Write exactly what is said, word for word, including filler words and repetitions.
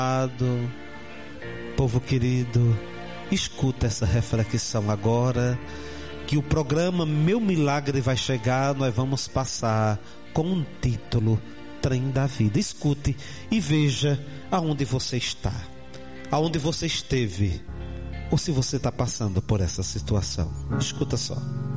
Povo querido, escuta essa reflexão agora, que o programa Meu Milagre vai chegar. Nós vamos passar com um título: Trem da Vida. Escute e veja aonde você está, aonde você esteve, ou se você está passando por essa situação. Escuta só.